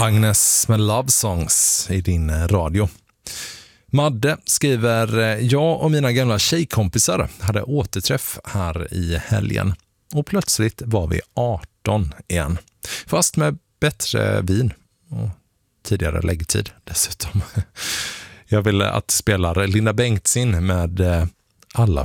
Agnes med Love Songs i din radio. Madde skriver: jag och mina gamla tjejkompisar hade återträff här i helgen. Och plötsligt var vi 18 igen. Fast med bättre vin och tidigare läggtid dessutom. Jag vill att spelar Linda Bengtzing med Alla